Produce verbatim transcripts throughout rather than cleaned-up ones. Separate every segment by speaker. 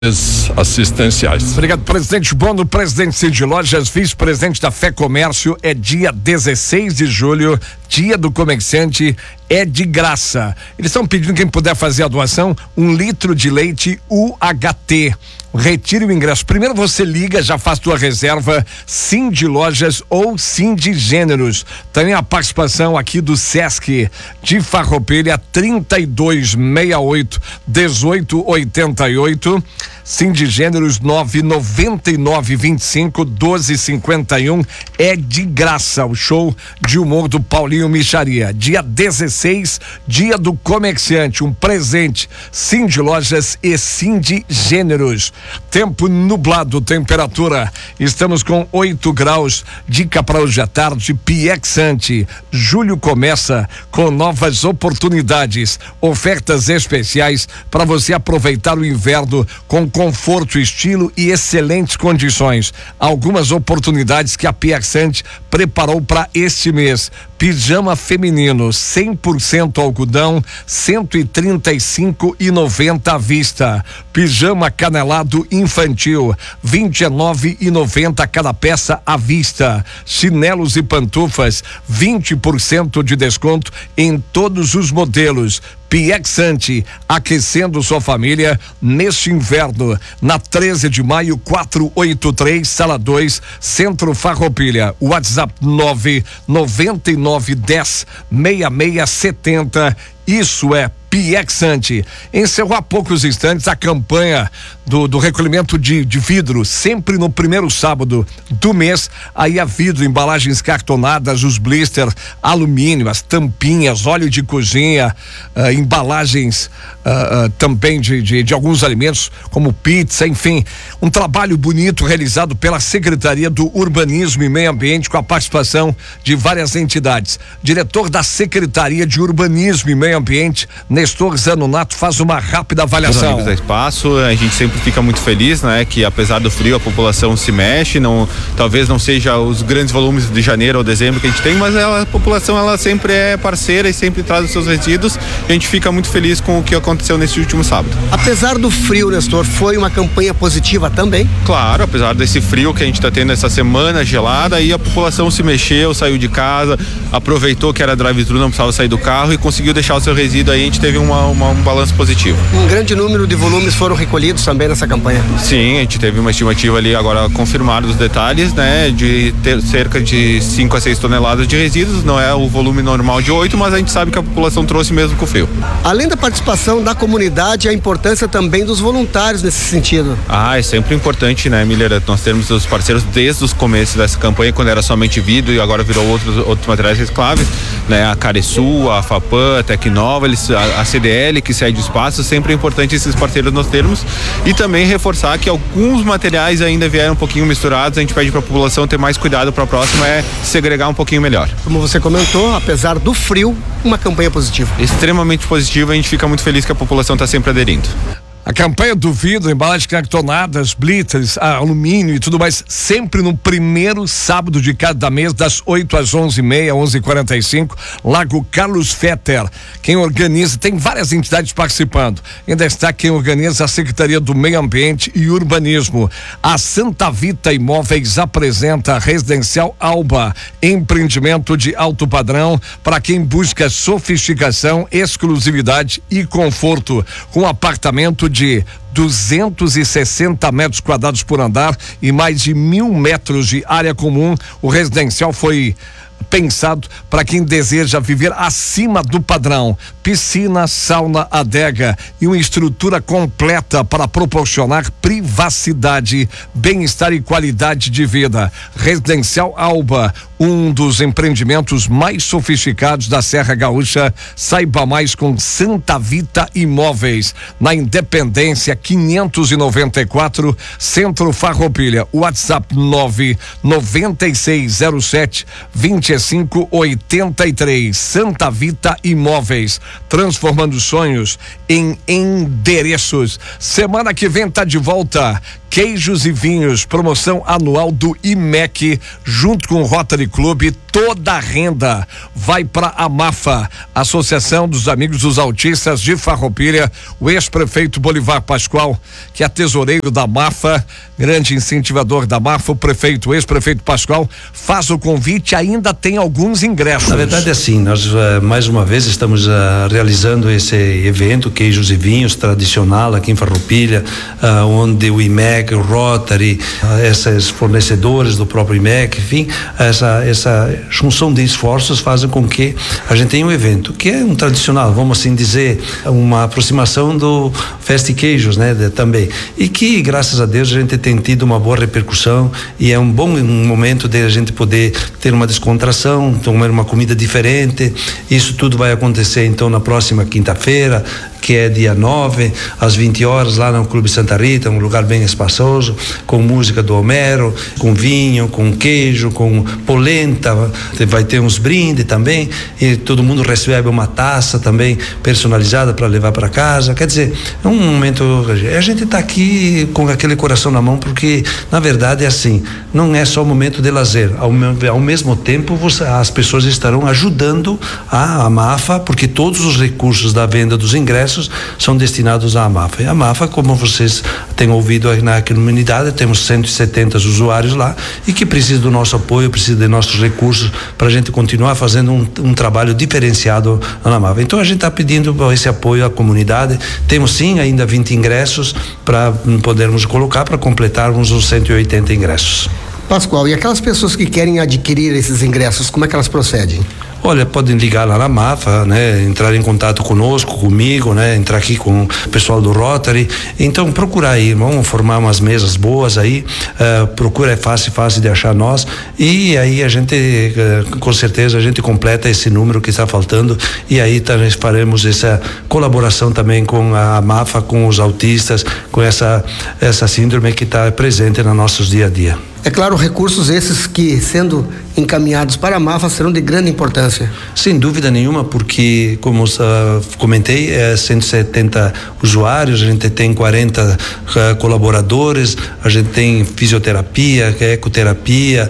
Speaker 1: assistenciais.
Speaker 2: Obrigado, presidente Bono, presidente Cid Lojas, vice-presidente da Fé Comércio. É dia dezesseis de julho, dia do comerciante, é de graça. Eles estão pedindo quem puder fazer a doação, um litro de leite U H T. Retire o ingresso. Primeiro você liga, já faz tua reserva, Cindy Lojas ou Cindy Gêneros. Também a participação aqui do Sesc de Farroupilha, trinta e dois sessenta e oito, dezoito oitenta e oito. Cindy Gêneros nove noventa e nove vinte e cinco doze cinquenta e um. É de graça o show de humor do Paulinho Micharia. Dia dezesseis, dia do comerciante, um presente. Cindy Lojas e Cindy Gêneros. Tempo nublado, temperatura. Estamos com oito graus. Dica para hoje à tarde, Piexante. Julho começa com novas oportunidades, ofertas especiais para você aproveitar o inverno com conforto, estilo e excelentes condições. Algumas oportunidades que a Piexante preparou para este mês. Pijama feminino cem por cento algodão, cento e trinta e cinco reais e noventa à vista. Pijama canelado infantil, vinte e nove reais e noventa cada peça à vista. Chinelos e pantufas, vinte por cento de desconto em todos os modelos. Piexante, aquecendo sua família neste inverno. Na treze de maio, quatrocentos e oitenta e três, sala dois, Centro Farroupilha. WhatsApp nove noventa e nove dez sessenta e seis setenta. Isso é Piexante. Encerrou há poucos instantes a campanha do, do recolhimento de, de vidro, sempre no primeiro sábado do mês. Aí a vidro, embalagens cartonadas, os blister, alumínio, as tampinhas, óleo de cozinha, uh, embalagens uh, uh, também de, de, de alguns alimentos, como pizza, enfim. Um trabalho bonito realizado pela Secretaria do Urbanismo e Meio Ambiente, com a participação de várias entidades. Diretor da Secretaria de Urbanismo e Meio Ambiente, Nestor Zanonato, faz uma rápida avaliação.
Speaker 3: Os amigos da Espaço, a gente sempre fica muito feliz, né? Que apesar do frio a população se mexe, não, talvez não seja os grandes volumes de janeiro ou dezembro que a gente tem, mas ela, a população ela sempre é parceira e sempre traz os seus resíduos. A gente fica muito feliz com o que aconteceu nesse último sábado.
Speaker 4: Apesar do frio, Nestor, foi uma campanha positiva também?
Speaker 3: Claro, apesar desse frio que a gente está tendo essa semana gelada, aí a população se mexeu, saiu de casa, aproveitou que era drive-thru, não precisava sair do carro e conseguiu deixar o seu resíduo aí. A gente teve uma, uma, um balanço positivo.
Speaker 4: Um grande número de volumes foram recolhidos também nessa campanha?
Speaker 3: Sim, a gente teve uma estimativa ali agora confirmada os detalhes, né? De ter cerca de cinco a seis toneladas de resíduos, não é o volume normal de oito, mas a gente sabe que a população trouxe mesmo com o frio.
Speaker 4: Além da participação da comunidade, a importância também dos voluntários nesse sentido.
Speaker 3: Ah, é sempre importante, né, Miller? Nós temos os parceiros desde os começos dessa campanha, quando era somente vidro e agora virou outros, outros materiais recicláveis, né? A Caresul, a FAPAM, a Tecnova, eles, a, a C D L, que cede espaço, sempre é importante esses parceiros nós termos, e também reforçar que alguns materiais ainda vieram um pouquinho misturados. A gente pede para a população ter mais cuidado para a próxima, é segregar um pouquinho melhor.
Speaker 4: Como você comentou, apesar do frio, uma campanha positiva.
Speaker 3: Extremamente positiva, a gente fica muito feliz que a população está sempre aderindo.
Speaker 2: A campanha do vidro, embalagens cartonadas, blitters, alumínio e tudo mais, sempre no primeiro sábado de cada mês, das oito às onze e meia, onze e quarenta e cinco, Lago Carlos Fetter. Quem organiza, tem várias entidades participando. Em destaque, quem organiza a Secretaria do Meio Ambiente e Urbanismo. A Santa Vita Imóveis apresenta Residencial Alba, empreendimento de alto padrão para quem busca sofisticação, exclusividade e conforto, com apartamento de duzentos e sessenta metros quadrados por andar e mais de mil metros de área comum. O residencial foi pensado para quem deseja viver acima do padrão. Piscina, sauna, adega e uma estrutura completa para proporcionar privacidade, bem-estar e qualidade de vida. Residencial Alba, um dos empreendimentos mais sofisticados da Serra Gaúcha. Saiba mais com Santa Vita Imóveis, na Independência quinhentos e noventa e quatro, Centro Farroupilha. WhatsApp nove noventa e seis zero sete vinte e cinco oitenta e três. Santa Vita Imóveis, transformando sonhos em endereços. Semana que vem tá de volta Queijos e Vinhos, promoção anual do I M E C, junto com o Rotary Club. Toda a renda vai para a MAFA, Associação dos Amigos dos Autistas de Farroupilha. O ex-prefeito Bolivar Pascoal, que é tesoureiro da MAFA, grande incentivador da MAFA, o prefeito, o ex-prefeito Pascoal, faz o convite. Ainda tem alguns ingressos.
Speaker 1: Na verdade, é assim, nós uh, mais uma vez estamos uh, realizando esse evento Queijos e Vinhos tradicional aqui em Farroupilha, uh, onde o I M E C, o Rotary, uh, esses fornecedores do próprio I M E C, enfim, essa essa junção de esforços fazem com que a gente tenha um evento que é um tradicional, vamos assim dizer, uma aproximação do Festa e Queijos, né, de, também, e que graças a Deus a gente tem tido uma boa repercussão e é um bom um momento de a gente poder ter uma descontração, tomar uma comida diferente. Isso tudo vai acontecer então na próxima quinta-feira, que é dia nove, às vinte horas, lá no Clube Santa Rita, um lugar bem espaçoso, com música do Homero, com vinho, com queijo, com polenta, vai ter uns brindes também, e todo mundo recebe uma taça também personalizada para levar para casa. Quer dizer, é um momento, a gente está aqui com aquele coração na mão, porque na verdade é assim, não é só um momento de lazer, ao, ao mesmo tempo você, as pessoas estarão ajudando a, a MAFA, porque todos os recursos da venda dos ingressos são destinados à MAFA. E a MAFA, como vocês têm ouvido aqui na comunidade, temos cento e setenta usuários lá e que precisam do nosso apoio, precisam de nossos recursos para a gente continuar fazendo um, um trabalho diferenciado na MAFA. Então a gente está pedindo esse apoio à comunidade. Temos sim ainda vinte ingressos para podermos colocar, para completarmos os cento e oitenta ingressos.
Speaker 4: Pascoal, e aquelas pessoas que querem adquirir esses ingressos, como é que elas procedem?
Speaker 1: Olha, podem ligar lá na MAFA, né? Entrar em contato conosco, comigo, né? Entrar aqui com o pessoal do Rotary. Então, procurar aí, vamos formar umas mesas boas aí. Uh, procura, é fácil, fácil de achar nós. E aí a gente, uh, com certeza, a gente completa esse número que está faltando. E aí tá, nós faremos essa colaboração também com a MAFA, com os autistas, com essa, essa síndrome que está presente no nosso dia a dia.
Speaker 4: É claro, recursos esses que, sendo encaminhados para a MAFA, serão de grande importância.
Speaker 1: Sem dúvida nenhuma, porque, como uh, comentei, é cento e setenta usuários, a gente tem quarenta uh, colaboradores, a gente tem fisioterapia, ecoterapia,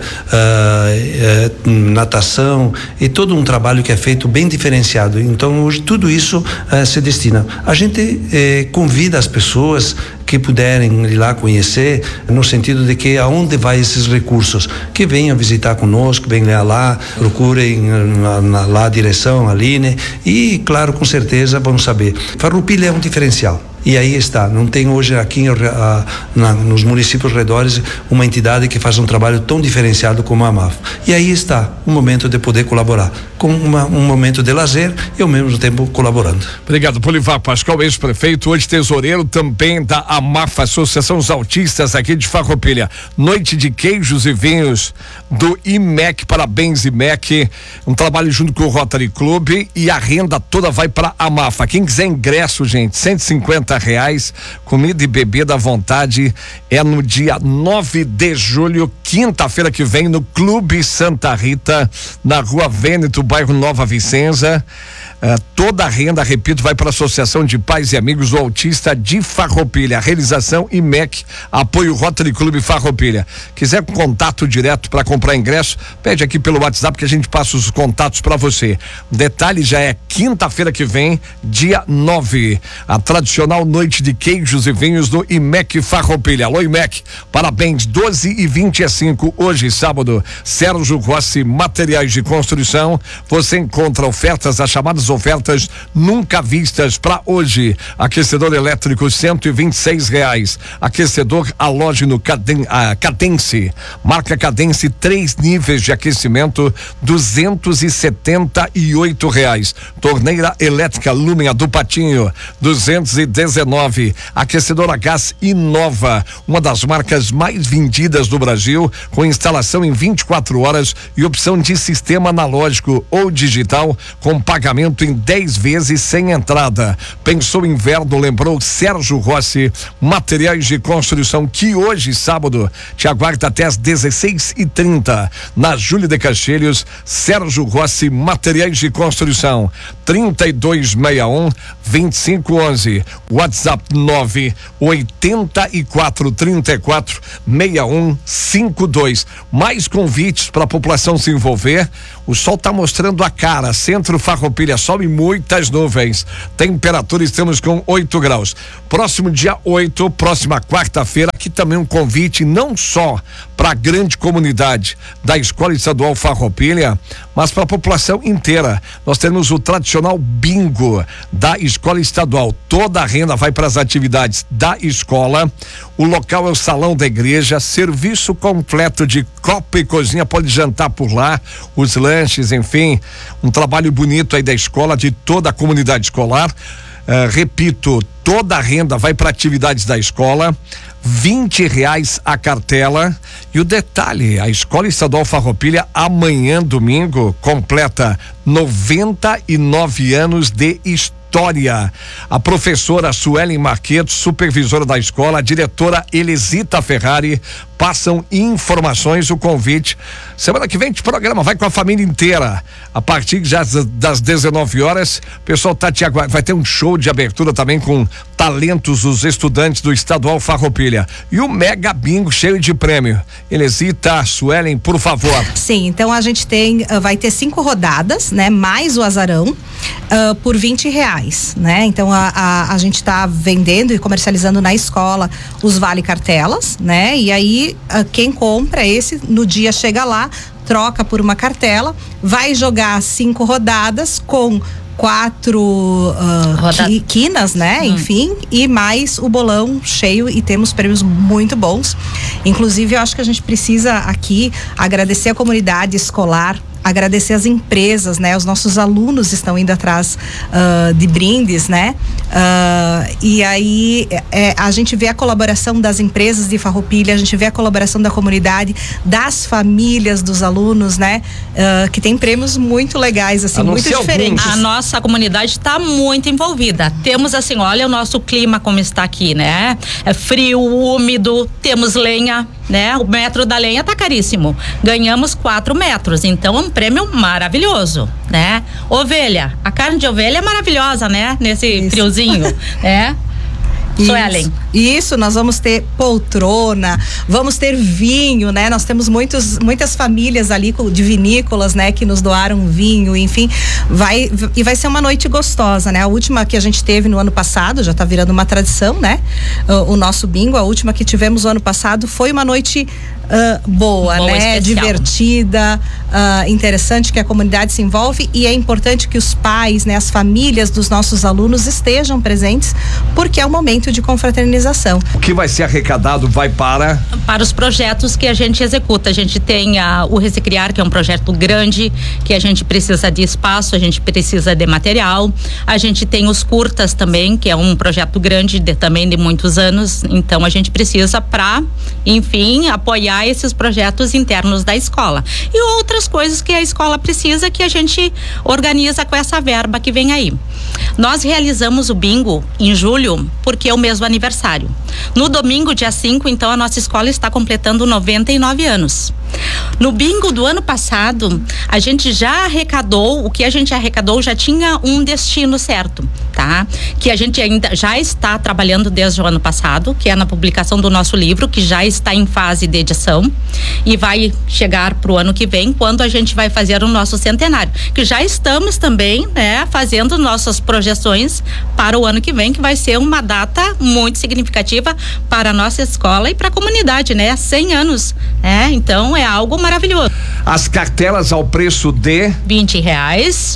Speaker 1: uh, uh, natação e todo um trabalho que é feito bem diferenciado. Então, hoje, tudo isso uh, se destina. A gente uh, convida as pessoas que puderem ir lá conhecer, no sentido de que aonde vai esses recursos, que venham visitar conosco, venham lá, procurem na, na, lá a direção, a Aline, e claro, com certeza vão saber. Farroupilha é um diferencial. E aí está, não tem hoje aqui a, na, nos municípios redores uma entidade que faz um trabalho tão diferenciado como a MAFA. E aí está o momento de poder colaborar, com uma, um momento de lazer e ao mesmo tempo colaborando.
Speaker 2: Obrigado, Bolivar Pascoal, ex-prefeito, hoje tesoureiro também da AMAFA, Associação dos Autistas aqui de Farroupilha. Noite de Queijos e Vinhos do I M E C, parabéns I M E C, um trabalho junto com o Rotary Club, e a renda toda vai para a AMAFA. Quem quiser ingresso, gente, cento e cinquenta reais, comida e bebida à vontade, é no dia nove de julho, quinta-feira que vem, no Clube Santa Rita, na Rua Vêneto, bairro Nova Vicenza. Uh, toda a renda, repito, vai para a Associação de Pais e Amigos do Autista de Farroupilha. Realização I M E C, apoio Rotary Clube Farroupilha. Quiser contato direto para comprar ingresso, pede aqui pelo WhatsApp que a gente passa os contatos para você. Detalhe, já é quinta-feira que vem, dia nove, a tradicional noite de queijos e vinhos do I M E C Farroupilha. Alô, I M E C, parabéns, doze e vinte e cinco, hoje, sábado. Sérgio Rossi, materiais de construção. Você encontra ofertas, as chamadas ofertas nunca vistas para hoje. Aquecedor elétrico cento e vinte e seis reais. Aquecedor halógeno Caden, ah, Cadence, marca Cadence, três níveis de aquecimento, duzentos e setenta e oito reais. Torneira elétrica Lumia do Patinho, duzentos e dezenove. Aquecedor a gás Inova, uma das marcas mais vendidas do Brasil, com instalação em vinte e quatro horas e opção de sistema analógico ou digital com pagamento em dez vezes sem entrada. Pensou em inverno, lembrou Sérgio Rossi, materiais de construção, que hoje, sábado, te aguarda até às dezesseis e trinta na Júlio de Castilhos. Sérgio Rossi, materiais de construção, trinta e dois sessenta e um, vinte e cinco onze. WhatsApp nove oitenta e quatro, trinta e quatro, sessenta e um, cinquenta e dois. Mais convites para a população se envolver. O sol está mostrando a cara. Centro Farroupilha, sol e muitas nuvens. Temperatura estamos com oito graus. Próximo dia oito, próxima quarta-feira, aqui também um convite não só para a grande comunidade da Escola Estadual Farroupilha, mas para a população inteira. Nós temos o tradicional bingo da Escola Estadual. Toda a renda vai para as atividades da escola. O local é o salão da igreja, serviço completo de copa e cozinha, pode jantar por lá, os lanches, enfim, um trabalho bonito aí da escola, de toda a comunidade escolar. Uh, repito, toda a renda vai para atividades da escola, vinte reais a cartela. E o detalhe, a Escola Estadual Farroupilha amanhã, domingo, completa noventa e nove anos de história. A professora Suelen Marqueto, supervisora da escola, a diretora Elisita Ferrari, passam informações, o convite. Semana que vem de programa, vai com a família inteira. A partir já das dezenove horas, o pessoal tá te aguardando. Vai ter um show de abertura também com talentos dos estudantes do Estadual Farroupilha. E o mega bingo cheio de prêmio. Elisita, Suelen, por favor.
Speaker 5: Sim, então a gente tem, uh, vai ter cinco rodadas, né? Mais o azarão, uh, por vinte reais, né? Então a, a, a gente está vendendo e comercializando na escola os vale cartelas, né? E aí uh, quem compra esse, no dia chega lá, troca por uma cartela, vai jogar cinco rodadas com quatro uh,
Speaker 6: Roda...
Speaker 5: qui, quinas, né? Hum. Enfim, e mais o bolão cheio, e temos prêmios muito bons. Inclusive, eu acho que a gente precisa aqui agradecer a comunidade escolar, agradecer as empresas, né? Os nossos alunos estão indo atrás uh, de brindes, né? Uh, e aí é, a gente vê a colaboração das empresas de Farroupilha, a gente vê a colaboração da comunidade, das famílias dos alunos, né? Uh, que tem prêmios muito legais, assim, muito diferentes.
Speaker 6: A nossa comunidade está muito envolvida. Temos assim, olha o nosso clima como está aqui, né? É frio, úmido, temos lenha, né? O metro da lenha tá caríssimo. Ganhamos quatro metros, então é um prêmio maravilhoso, né? Ovelha, a carne de ovelha é maravilhosa, né? Nesse Isso. friozinho, né?
Speaker 5: Suelen. Isso, nós vamos ter poltrona, vamos ter vinho, né? Nós temos muitos, muitas famílias ali de vinícolas, né? Que nos doaram vinho, enfim, vai, e vai ser uma noite gostosa, né? A última que a gente teve no ano passado, já tá virando uma tradição, né? O, o nosso bingo, a última que tivemos no ano passado foi uma noite Uh, boa, boa, né? Especial. Divertida, uh, interessante, que a comunidade se envolve, e é importante que os pais, né, as famílias dos nossos alunos estejam presentes, porque é um momento de confraternização.
Speaker 2: O que vai ser arrecadado vai para?
Speaker 6: Para os projetos que a gente executa. A gente tem a, o Recicriar, que é um projeto grande, que a gente precisa de espaço, a gente precisa de material. A gente tem os curtas também, que é um projeto grande de, também de muitos anos, então a gente precisa para, enfim, apoiar esses projetos internos da escola e outras coisas que a escola precisa, que a gente organiza com essa verba que vem aí. Nós realizamos o bingo em julho porque é o mesmo aniversário. No domingo, dia cinco, então, a nossa escola está completando noventa e nove anos. No bingo do ano passado, a gente já arrecadou, o que a gente arrecadou já tinha um destino certo, tá? Que a gente ainda já está trabalhando desde o ano passado, que é na publicação do nosso livro, que já está em fase de edição e vai chegar pro ano que vem, quando a gente vai fazer o nosso centenário, que já estamos também, né, fazendo nossas projeções para o ano que vem, que vai ser uma data muito significativa para a nossa escola e para a comunidade, né? cem anos, né? Então é algo maravilhoso.
Speaker 2: As cartelas ao preço de
Speaker 6: vinte reais.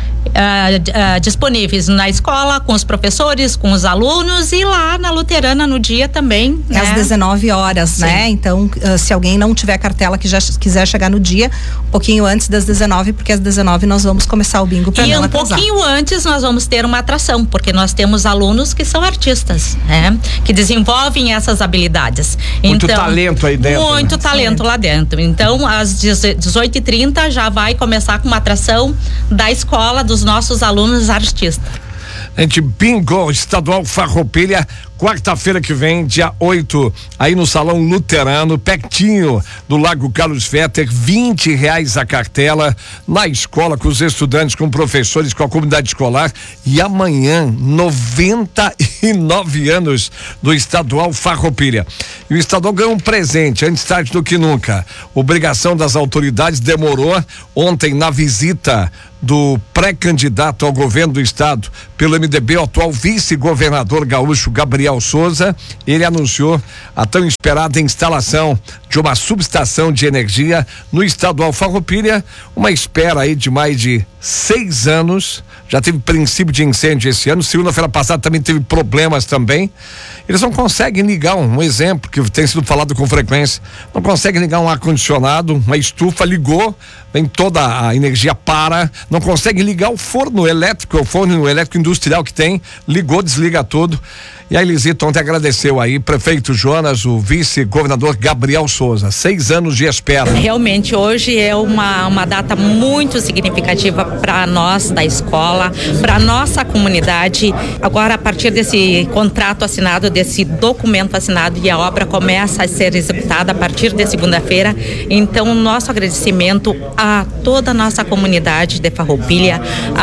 Speaker 6: Uh, uh, disponíveis na escola, com os professores, com os alunos, e lá na Luterana no dia também,
Speaker 5: né? Às dezenove horas, Sim. né? Então, uh, se alguém não tiver cartela, que já quiser chegar no dia, um pouquinho antes das dezenove, porque às dezenove nós vamos começar o bingo para não atrasar.
Speaker 6: E um pouquinho antes nós vamos ter uma atração, porque nós temos alunos que são artistas, né? Que desenvolvem essas habilidades.
Speaker 2: Muito
Speaker 6: então,
Speaker 2: talento aí dentro.
Speaker 6: Muito
Speaker 2: né?
Speaker 6: talento Sim. lá dentro. Então, às dezoito e trinta já vai começar com uma atração da escola, dos nossos alunos artistas.
Speaker 2: Gente, bingo estadual Farroupilha, quarta-feira que vem, dia oito, aí no Salão Luterano, pertinho do Lago Carlos Vetter, vinte reais a cartela, na escola, com os estudantes, com professores, com a comunidade escolar. E amanhã, noventa e nove anos do estadual Farroupilha. E o estadual ganhou um presente, antes tarde do que nunca. Obrigação das autoridades demorou. Ontem, na visita do pré-candidato ao governo do estado pelo M D B, o atual vice-governador gaúcho Gabriel Souza, ele anunciou a tão esperada instalação de uma subestação de energia no estadual Farroupilha, uma espera aí de mais de seis anos. Já teve princípio de incêndio esse ano, segunda-feira passada também teve problemas também. Eles não conseguem ligar, um, um exemplo que tem sido falado com frequência, não conseguem ligar um ar-condicionado, uma estufa, ligou, vem toda a energia para, não conseguem ligar o forno elétrico, o forno elétrico industrial que tem, ligou, desliga tudo. E a Elisita ontem agradeceu aí, prefeito Jonas, o vice-governador Gabriel Souza, seis anos de espera.
Speaker 6: Realmente hoje é uma, uma data muito significativa para nós da escola, para nossa comunidade. Agora, a partir desse contrato assinado, desse documento assinado, e a obra começa a ser executada a partir de segunda-feira. Então, nosso agradecimento a toda a nossa comunidade de Farroupilha,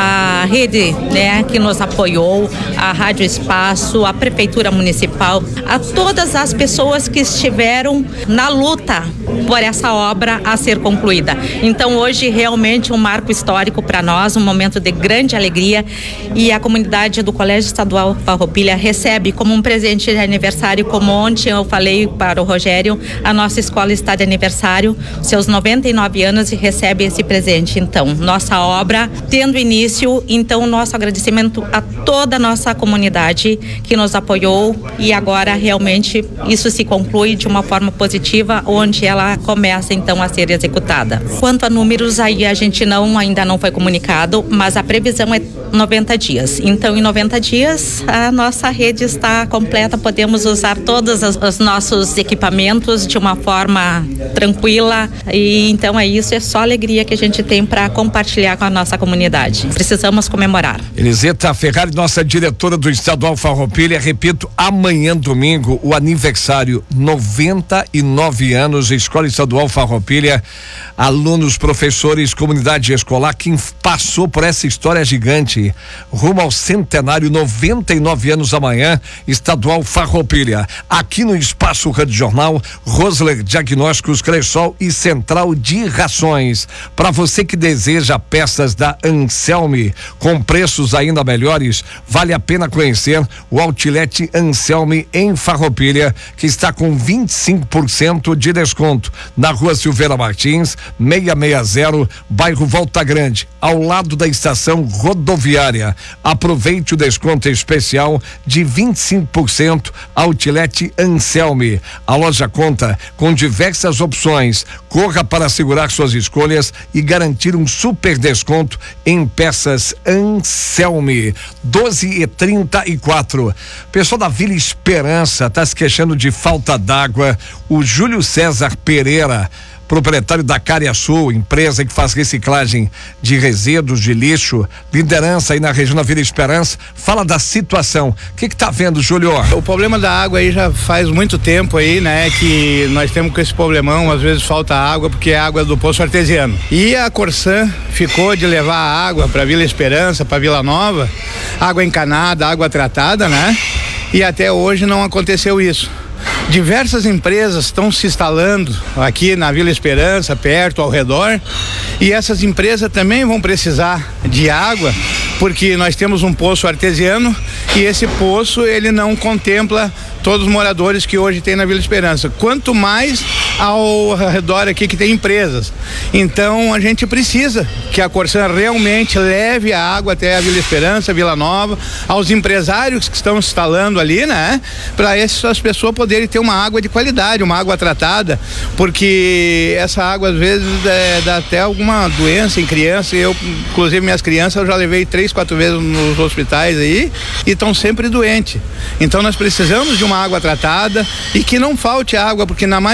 Speaker 6: a rede, né, que nos apoiou, a Rádio Espaço, a Prefeitura Municipal, a todas as pessoas que estiveram na luta por essa obra a ser concluída. Então, hoje, realmente um marco histórico para nós, um momento de grande alegria, e a comunidade do Colégio Estadual Farroupilha recebe como um presente de aniversário, como ontem eu falei para o Rogério, a nossa escola está de aniversário, seus noventa e nove anos, e recebe esse presente. Então, nossa obra tendo início, então nosso agradecimento a toda a nossa comunidade que nos apoiou, e agora realmente isso se conclui de uma forma positiva, onde ela começa então a ser executada. Quanto a números, aí a gente não, ainda não foi comunicado, mas a previsão é noventa dias. Então, em noventa dias, a nossa rede está completa, podemos usar todos os, os nossos equipamentos de uma forma tranquila, e então é isso, é só alegria que a gente tem para compartilhar com a nossa comunidade. Precisamos comemorar.
Speaker 2: Eliseta Ferrari, nossa diretora do Estadual Farroupilha, repito, amanhã domingo, o aniversário, noventa e nove anos, Escola Estadual Farroupilha, alunos, professores, comunidade escolar, quem passou por essa história gigante, rumo ao centenário, noventa e nove anos amanhã, Estadual Farroupilha. Aqui no Espaço Rádio Jornal, Rosler Diagnósticos, Cressol e Central de Rações. Para você que deseja peças da Anselme com preços ainda melhores, vale a pena conhecer o Outlet Anselme em Farroupilha, que está com vinte e cinco por cento de desconto na Rua Silveira Martins, seiscentos e sessenta, bairro Volta Grande, ao lado da estação rodoviária. Aproveite o desconto especial de vinte e cinco por cento. Outlet Anselme. A loja conta com diversas opções. Corra para assegurar suas escolhas e garantir um super desconto em peças Anselme. doze e trinta e quatro. Pessoal da Vila Esperança está se queixando de falta d'água. O Júlio César Pereira, proprietário da Cariaçu, empresa que faz reciclagem de resíduos de lixo, liderança aí na região da Vila Esperança, fala da situação. O que que tá vendo, Júlio?
Speaker 7: O problema da água aí já faz muito tempo aí, né, que nós temos com esse problemão, às vezes falta água porque é água do poço artesiano. E a Corsan ficou de levar a água para Vila Esperança, para Vila Nova, água encanada, água tratada, né? E até hoje não aconteceu isso. Diversas empresas estão se instalando aqui na Vila Esperança, perto, ao redor, e essas empresas também vão precisar de água, porque nós temos um poço artesiano e esse poço ele não contempla todos os moradores que hoje tem na Vila Esperança, quanto mais ao redor aqui que tem empresas. Então a gente precisa que a Corsan realmente leve a água até a Vila Esperança, Vila Nova, aos empresários que estão se instalando ali, né? Para essas pessoas poderem ter uma água de qualidade, uma água tratada, porque essa água às vezes é, dá até alguma doença em criança. Eu, inclusive minhas crianças, eu já levei três, quatro vezes nos hospitais aí e estão sempre doentes. Então nós precisamos de uma água tratada e que não falte água, porque na maioria do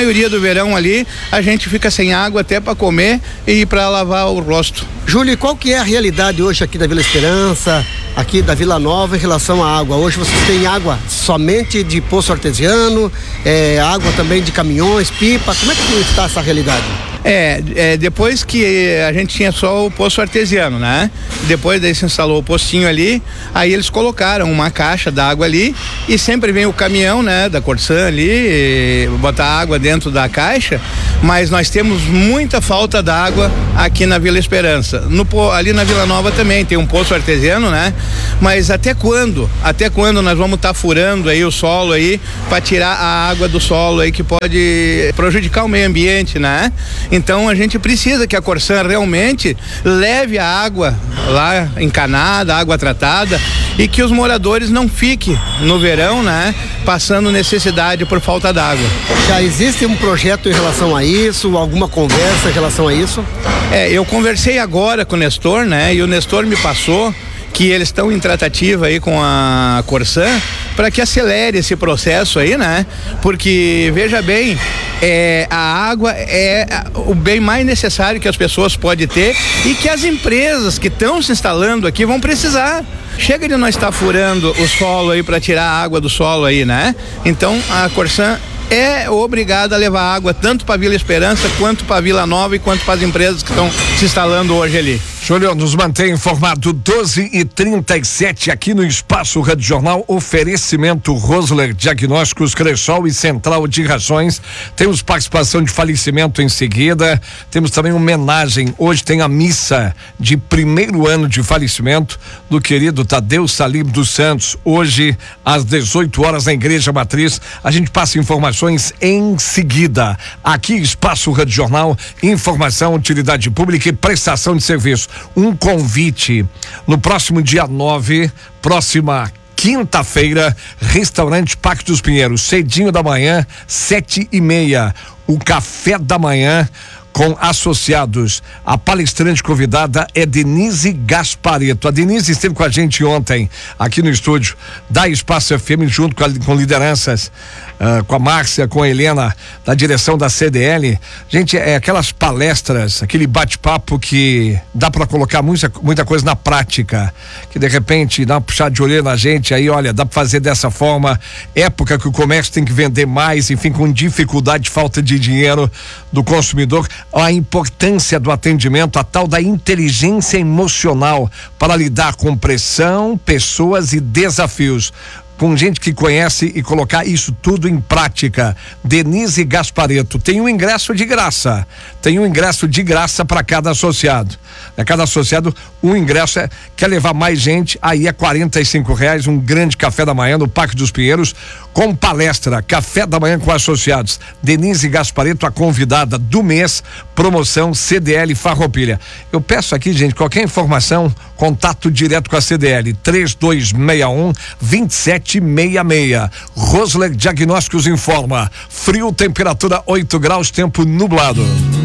Speaker 7: verão ali, a gente fica sem água até para comer e para lavar o rosto.
Speaker 4: Júlio, qual que é a realidade hoje aqui da Vila Esperança, aqui da Vila Nova em relação à água? Hoje vocês têm água somente de poço artesiano, é, água também de caminhões, pipa, como é que está essa realidade?
Speaker 7: É, é, depois que a gente tinha só o poço artesiano, né? Depois daí se instalou o postinho ali, aí eles colocaram uma caixa d'água ali e sempre vem o caminhão, né? Da Corsã ali, botar água dentro da caixa, mas nós temos muita falta d'água aqui na Vila Esperança. No, ali na Vila Nova também tem um poço artesiano, né? Mas até quando? Até quando nós vamos estar tá furando aí o solo aí para tirar a água do solo aí que pode prejudicar o meio ambiente, né? Então a gente precisa que a Corsã realmente leve a água lá encanada, água tratada, e que os moradores não fiquem no verão, né, passando necessidade por falta d'água.
Speaker 4: Já existe um projeto em relação a isso, alguma conversa em relação a isso?
Speaker 7: É, eu conversei agora com o Nestor, né, e o Nestor me passou que eles estão em tratativa aí com a Corsã para que acelere esse processo aí, né? Porque, veja bem, é, a água é o bem mais necessário que as pessoas podem ter e que as empresas que estão se instalando aqui vão precisar. Chega de nós estar furando o solo aí para tirar a água do solo aí, né? Então, a Corsã é obrigada a levar água tanto para Vila Esperança quanto para Vila Nova e quanto para as empresas que estão se instalando hoje ali.
Speaker 2: Júlio, nos mantém informado. Doze e trinta e sete aqui no Espaço Rádio Jornal, oferecimento Rosler Diagnósticos, Cressol e Central de Rações. Temos participação de falecimento em seguida, temos também uma homenagem. Hoje tem a missa de primeiro ano de falecimento do querido Tadeu Salim dos Santos, hoje às dezoito horas na Igreja Matriz. A gente passa informações em seguida. Aqui Espaço Rádio Jornal, informação, utilidade pública e prestação de serviço. Um convite no próximo dia nove, próxima quinta-feira, restaurante Parque dos Pinheiros, cedinho da manhã, sete e meia, o café da manhã com associados. A palestrante convidada é Denise Gaspareto. A Denise esteve com a gente ontem aqui no estúdio da Espaço F M, junto com, a, com lideranças, uh, com a Márcia, com a Helena, da direção da C D L. Gente, é aquelas palestras, aquele bate-papo que dá para colocar muita, muita coisa na prática, que de repente dá uma puxada de orelha na gente, aí olha, dá para fazer dessa forma. Época que o comércio tem que vender mais, enfim, com dificuldade, falta de dinheiro do consumidor, a importância do atendimento, a tal da inteligência emocional para lidar com pressão, pessoas e desafios, com gente que conhece e colocar isso tudo em prática. Denise Gaspareto tem um ingresso de graça, tem um ingresso de graça para cada associado. É cada associado, um ingresso é, quer levar mais gente, aí é quarenta e cinco reais, um grande café da manhã no Parque dos Pinheiros, com palestra, café da manhã com associados. Denise Gaspareto, a convidada do mês, promoção C D L Farroupilha. Eu peço aqui, gente, qualquer informação, contato direto com a C D L, três dois seis um, dois sete seis seis. Rosler Diagnósticos informa, frio, temperatura oito graus, tempo nublado.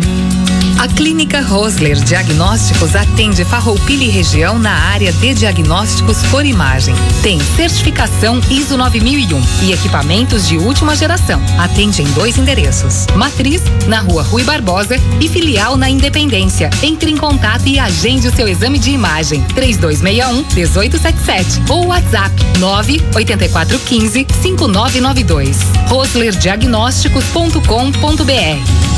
Speaker 8: A Clínica Rosler Diagnósticos atende Farroupilha e região na área de diagnósticos por imagem. Tem certificação I S O nove mil e um e equipamentos de última geração. Atende em dois endereços: Matriz, na Rua Rui Barbosa, e filial na Independência. Entre em contato e agende o seu exame de imagem. três dois seis um, um oito sete sete ou WhatsApp nove oito quatro um cinco, cinco nove nove dois. rosler diagnósticos ponto com ponto b r.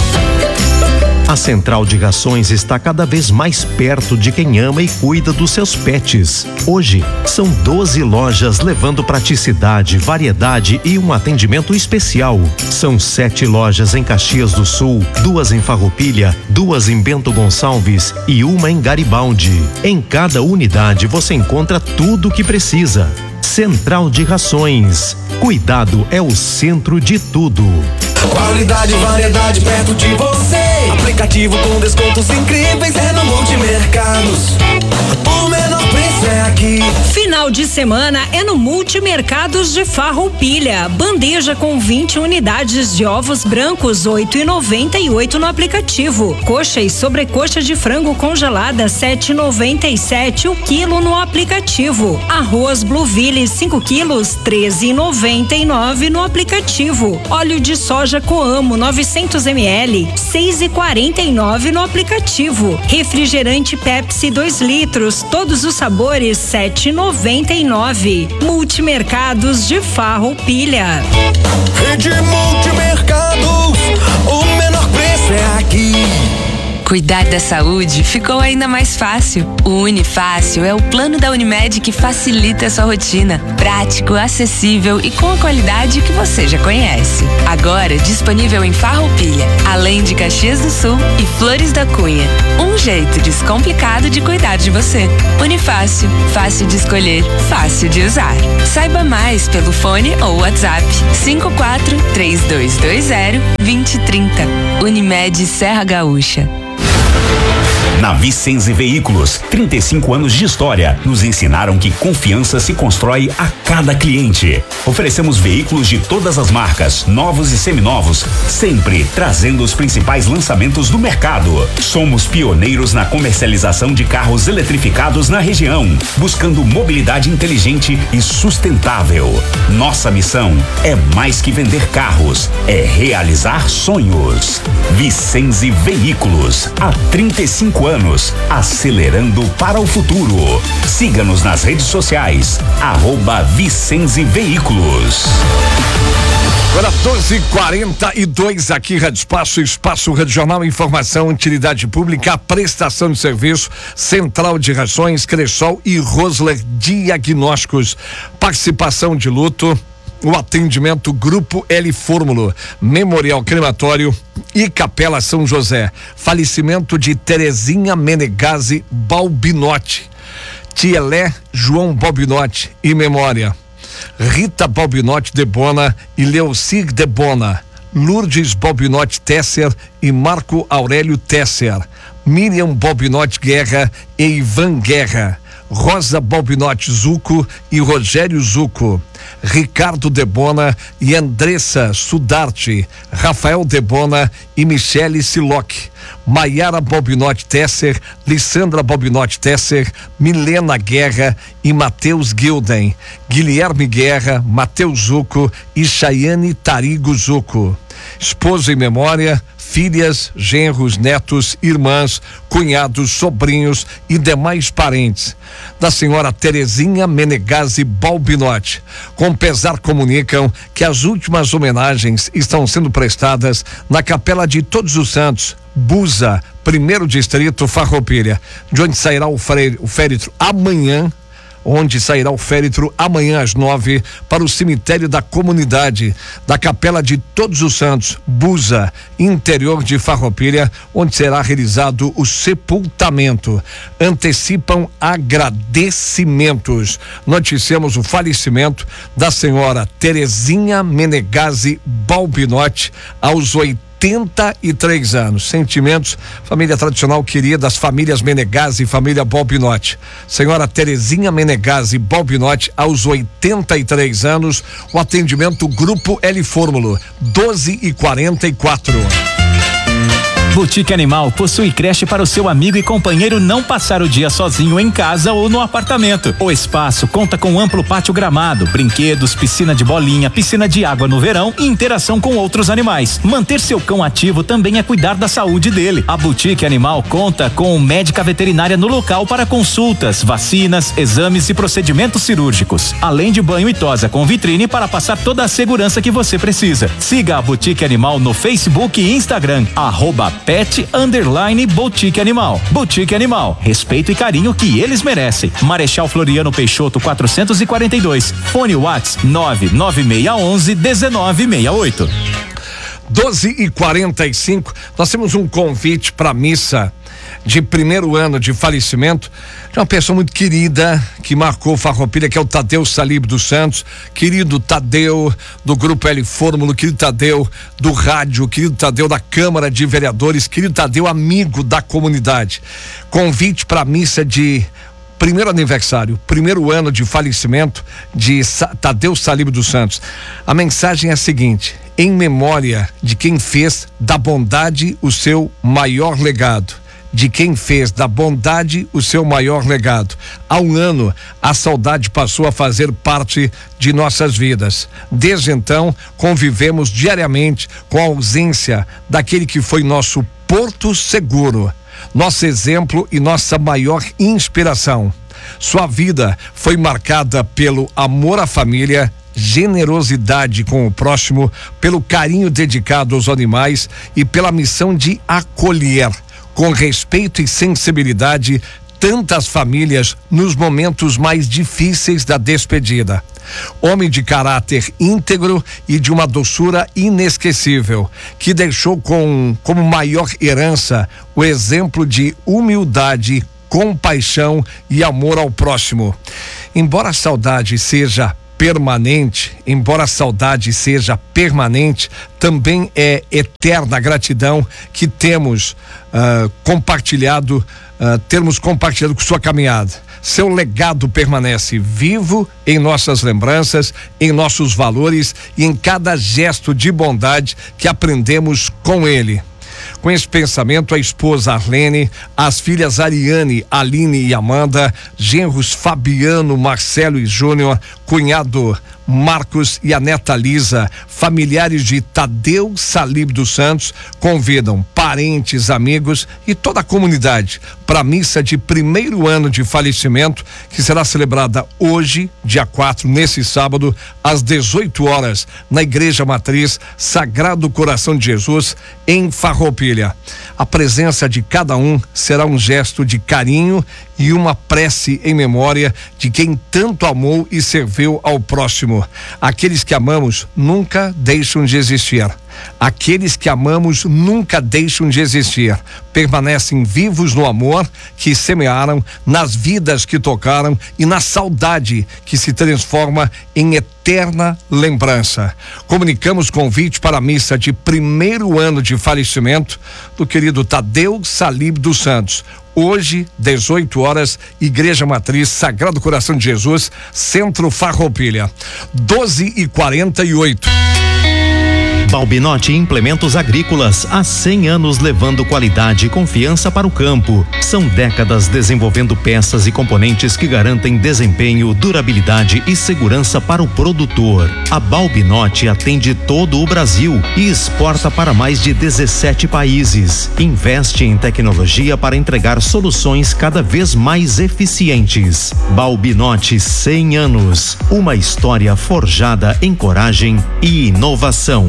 Speaker 9: A Central de Rações está cada vez mais perto de quem ama e cuida dos seus pets. Hoje, são doze lojas levando praticidade, variedade e um atendimento especial. São sete lojas em Caxias do Sul, duas em Farroupilha, duas em Bento Gonçalves e uma em Garibaldi. Em cada unidade você encontra tudo o que precisa. Central de Rações. Cuidado é o centro de tudo.
Speaker 10: Qualidade e variedade perto de você. aplicativo com descontos incríveis é no Multimercados. O menor preço é aqui.
Speaker 11: Final de semana é no Multimercados de Farroupilha. Bandeja com vinte unidades de ovos brancos, oito e noventa e oito no aplicativo. Coxa e sobrecoxa de frango congelada, sete e noventa e sete o quilo no aplicativo. Arroz Blueville cinco quilos, treze e noventa e nove no aplicativo. Óleo de soja Coamo novecentos mililitros, seis e quarenta e nove no aplicativo. Refrigerante Pepsi dois litros, todos os sabores, sete e noventa e nove. Multimercados de Farroupilha.
Speaker 10: Rede Multimercados, o menor preço é aqui.
Speaker 12: Cuidar da saúde ficou ainda mais fácil. O Unifácil é o plano da Unimed que facilita a sua rotina. Prático, acessível e com a qualidade que você já conhece. Agora disponível em Farroupilha, além de Caxias do Sul e Flores da Cunha. Um jeito descomplicado de cuidar de você. Unifácil, fácil de escolher, fácil de usar. Saiba mais pelo fone ou WhatsApp cinco quatro três dois dois zero dois zero três zero. Unimed Serra Gaúcha.
Speaker 13: Na Vicenze Veículos, trinta e cinco anos de história, nos ensinaram que confiança se constrói a cada cliente. Oferecemos veículos de todas as marcas, novos e seminovos, sempre trazendo os principais lançamentos do mercado. Somos pioneiros na comercialização de carros eletrificados na região, buscando mobilidade inteligente e sustentável. Nossa missão é mais que vender carros, é realizar sonhos. Vicenze Veículos, há trinta e cinco anos, acelerando para o futuro. Siga-nos nas redes sociais, arroba Vicenze Veículos.
Speaker 2: Agora doze e quarenta e dois aqui, Rádio Espaço, Espaço Regional, Informação, Utilidade Pública, Prestação de Serviço, Central de Rações, Cressol e Rosler Diagnósticos. Participação de luto, o atendimento Grupo L Fórmula, Memorial Crematório e Capela São José. Falecimento de Terezinha Menegazzi Balbinotti. Tielé João Balbinotti, em memória. Rita Balbinotti de Bona e Leocir de Bona. Lourdes Balbinotti Tesser e Marco Aurélio Tesser. Miriam Balbinotti Guerra e Ivan Guerra. Rosa Balbinotti Zucco e Rogério Zucco. Ricardo Debona e Andressa Sudarte, Rafael Debona e Michele Siloc, Maiara Balbinotti Tesser, Lissandra Balbinotti Tesser, Milena Guerra e Matheus Gilden, Guilherme Guerra, Matheus Zucco e Chayane Tarigo Zucco. Esposa em memória, filhas, genros, netos, irmãs, cunhados, sobrinhos e demais parentes da senhora Terezinha Menegazzi Balbinotti. Com pesar comunicam que as últimas homenagens estão sendo prestadas na Capela de Todos os Santos, Busa, primeiro distrito, Farroupilha, de onde sairá o, fre, o féretro amanhã, onde sairá o féretro amanhã às nove para o cemitério da comunidade da Capela de Todos os Santos, Busa, interior de Farroupilha, onde será realizado o sepultamento. Antecipam agradecimentos. Noticiamos o falecimento da senhora Terezinha Menegazzi Balbinotti aos oitenta e três anos. Sentimentos, família tradicional querida das famílias Menegazzi e família Balbinotti. Senhora Terezinha Menegazzi Balbinotti aos oitenta e três anos. O atendimento Grupo L Fórmula, doze e quarenta e quatro.
Speaker 14: Boutique Animal possui creche para o seu amigo e companheiro não passar o dia sozinho em casa ou no apartamento. O espaço conta com amplo pátio gramado, brinquedos, piscina de bolinha, piscina de água no verão e interação com outros animais. Manter seu cão ativo também é cuidar da saúde dele. A Boutique Animal conta com médica veterinária no local para consultas, vacinas, exames e procedimentos cirúrgicos, além de banho e tosa com vitrine para passar toda a segurança que você precisa. Siga a Boutique Animal no Facebook e Instagram, arroba Pet Underline Boutique Animal. Boutique Animal, respeito e carinho que eles merecem. Marechal Floriano Peixoto quatrocentos e quarenta e dois. Fone WhatsApp nove nove seis um um um nove seis oito.
Speaker 2: doze e quarenta e cinco. Nós temos um convite para missa de primeiro ano de falecimento de uma pessoa muito querida que marcou Farroupilha, que é o Tadeu Salib dos Santos. Querido Tadeu do Grupo L Fórmula, querido Tadeu do rádio, querido Tadeu da Câmara de Vereadores, querido Tadeu amigo da comunidade. Convite para a missa de primeiro aniversário, primeiro ano de falecimento de Tadeu Salib dos Santos. A mensagem é a seguinte: em memória de quem fez da bondade o seu maior legado. De quem fez da bondade o seu maior legado. Há um ano, a saudade passou a fazer parte de nossas vidas. Desde então, convivemos diariamente com a ausência daquele que foi nosso porto seguro, nosso exemplo e nossa maior inspiração. Sua vida foi marcada pelo amor à família, generosidade com o próximo, pelo carinho dedicado aos animais e pela missão de acolher com respeito e sensibilidade tantas famílias nos momentos mais difíceis da despedida. Homem de caráter íntegro e de uma doçura inesquecível, que deixou com, como maior herança o exemplo de humildade, compaixão e amor ao próximo. Embora a saudade seja permanente, embora a saudade seja permanente, também é eterna a gratidão que temos uh, compartilhado, uh, termos compartilhado com sua caminhada. Seu legado permanece vivo em nossas lembranças, em nossos valores e em cada gesto de bondade que aprendemos com ele. Com esse pensamento, a esposa Arlene, as filhas Ariane, Aline e Amanda, genros Fabiano, Marcelo e Júnior, cunhado Marcos e a neta Lisa, familiares de Tadeu Salib dos Santos, convidam parentes, amigos e toda a comunidade para a missa de primeiro ano de falecimento, que será celebrada hoje, dia quatro, nesse sábado, às dezoito horas, na Igreja Matriz Sagrado Coração de Jesus, em Farroupilha. A presença de cada um será um gesto de carinho e uma prece em memória de quem tanto amou e serviu ao próximo. Aqueles que amamos nunca deixam de existir. Aqueles que amamos nunca deixam de existir. Permanecem vivos no amor que semearam, nas vidas que tocaram e na saudade que se transforma em eterna lembrança. Comunicamos convite para a missa de primeiro ano de falecimento do querido Tadeu Salib dos Santos. Hoje, dezoito horas, Igreja Matriz Sagrado Coração de Jesus, Centro Farroupilha. doze e quarenta e oito.
Speaker 9: Balbinotti Implementos Agrícolas, há cem anos levando qualidade e confiança para o campo. São décadas desenvolvendo peças e componentes que garantem desempenho, durabilidade e segurança para o produtor. A Balbinotti atende todo o Brasil e exporta para mais de dezessete países. Investe em tecnologia para entregar soluções cada vez mais eficientes. Balbinotti, cem anos. Uma história forjada em coragem e inovação.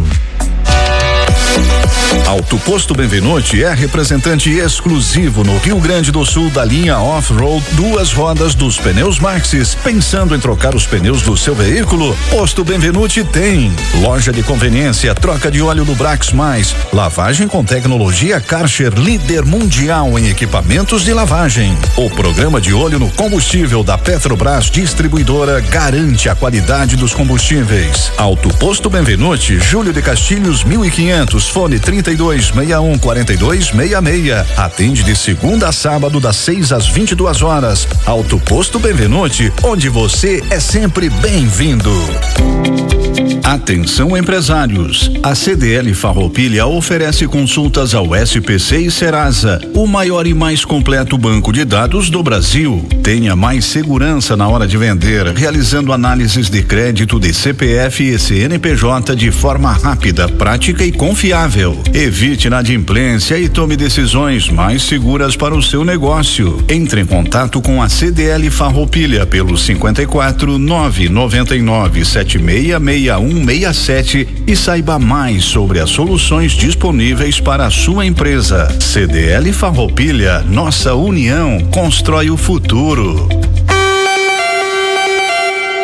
Speaker 15: Auto Posto Benvenuti é representante exclusivo no Rio Grande do Sul da linha Off-Road duas rodas dos pneus Maxxis. Pensando em trocar os pneus do seu veículo? Posto Benvenuti tem. Loja de conveniência, troca de óleo do Brax Mais, lavagem com tecnologia Karcher, líder mundial em equipamentos de lavagem. O programa de óleo no combustível da Petrobras Distribuidora garante a qualidade dos combustíveis. Auto Posto Benvenuti, Júlio de Castilhos mil e quinhentos, fone trinta e dois, sessenta e um, quarenta e dois, sessenta e seis. Atende de segunda a sábado, das seis às vinte e duas horas. Auto Posto Benvenuti, onde você é sempre bem-vindo. Atenção empresários, a C D L Farroupilha oferece consultas ao S P C e Serasa, o maior e mais completo banco de dados do Brasil. Tenha mais segurança na hora de vender, realizando análises de crédito de C P F e C N P J de forma rápida, prática e confiável. Evite inadimplência e tome decisões mais seguras para o seu negócio. Entre em contato com a C D L Farroupilha pelo cinquenta e quatro, nove noventa e nove, setenta e seis, sessenta e um sessenta e sete e saiba mais sobre as soluções disponíveis para a sua empresa. C D L Farroupilha, nossa união constrói o futuro.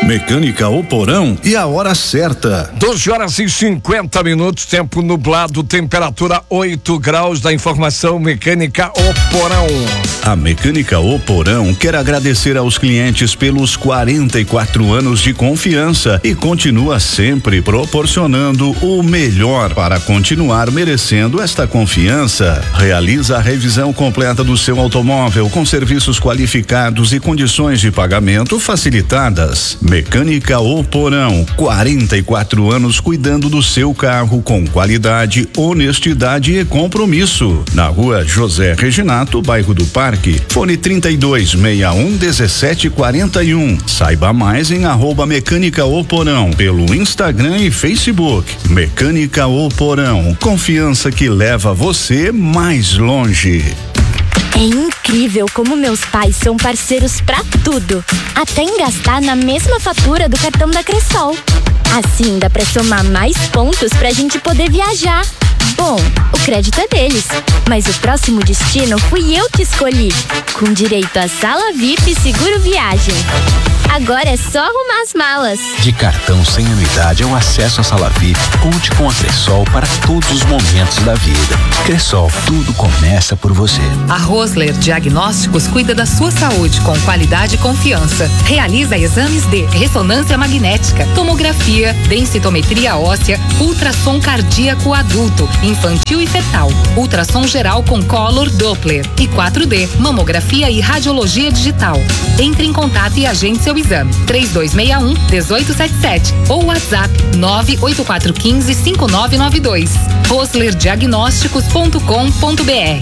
Speaker 15: Mecânica O Porão e a hora certa.
Speaker 2: doze horas e cinquenta minutos, tempo nublado, temperatura oito graus. Da informação Mecânica O Porão.
Speaker 15: A Mecânica O Porão quer agradecer aos clientes pelos quarenta e quatro anos de confiança e continua sempre proporcionando o melhor para continuar merecendo esta confiança. Realiza a revisão completa do seu automóvel com serviços qualificados e condições de pagamento facilitadas. Mecânica O Porão, quarenta e quatro anos cuidando do seu carro com qualidade, honestidade e compromisso. Na rua José Reginato, bairro do Parque, fone trinta e dois, sessenta e um, dezessete quarenta e um. Saiba mais em arroba Mecânica O Porão, pelo Instagram e Facebook. Mecânica O Porão, confiança que leva você mais longe.
Speaker 16: É incrível como meus pais são parceiros pra tudo, até em gastar na mesma fatura do cartão da Cressol. Assim dá pra somar mais pontos pra gente poder viajar. Bom, o crédito é deles, mas o próximo destino fui eu que escolhi, com direito a sala V I P e seguro viagem. Agora é só arrumar as malas.
Speaker 17: De cartão sem anuidade ao acesso à sala V I P, conte com a Cressol para todos os momentos da vida. Cressol, tudo começa por você.
Speaker 8: A Rosler Diagnósticos cuida da sua saúde com qualidade e confiança. Realiza exames de ressonância magnética, tomografia, densitometria óssea, ultrassom cardíaco adulto, infantil e fetal, ultrassom geral com Color Doppler e quatro D, mamografia e radiologia digital. Entre em contato e agende seu exame. três dois seis um, um oito sete sete ou WhatsApp nove oito quatro um cinco, cinco nove nove dois. rosler diagnósticos ponto com ponto br.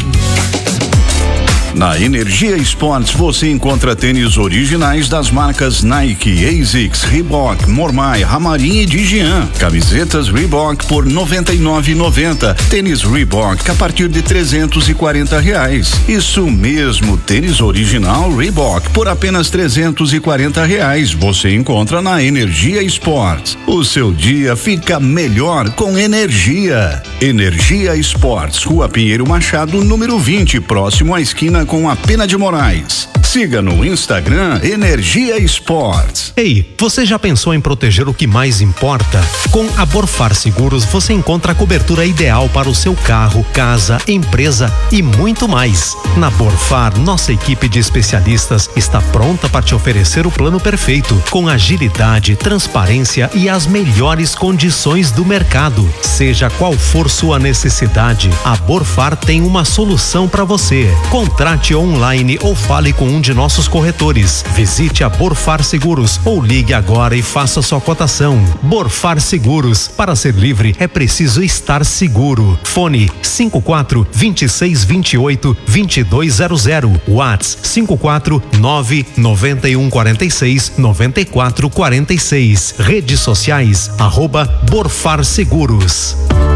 Speaker 15: Na Energia Esportes você encontra tênis originais das marcas Nike, ASICS, Reebok, Mormai, Ramarim e Digian. Camisetas Reebok por noventa e nove reais e noventa centavos. Tênis Reebok a partir de trezentos e quarenta reais. Isso mesmo, tênis original Reebok por apenas trezentos e quarenta reais. Você encontra na Energia Esportes. O seu dia fica melhor com energia. Energia Esportes, Rua Pinheiro Machado, número vinte, próximo à esquina com a Pena de Moraes. Siga no Instagram Energia Esportes.
Speaker 9: Ei, você já pensou em proteger o que mais importa? Com a Borfar Seguros você encontra a cobertura ideal para o seu carro, casa, empresa e muito mais. Na Borfar, nossa equipe de especialistas está pronta para te oferecer o plano perfeito, com agilidade, transparência e as melhores condições do mercado. Seja qual for sua necessidade, a Borfar tem uma solução para você. Contrate online ou fale com um de nossos corretores. Visite a Borfar Seguros ou ligue agora e faça sua cotação. Borfar Seguros, para ser livre é preciso estar seguro. Fone cinco quatro, dois seis dois oito, dois dois zero zero. WhatsApp cinco quatro nove, nove um quatro seis, nove quatro quatro seis. Redes sociais arroba Borfar Seguros.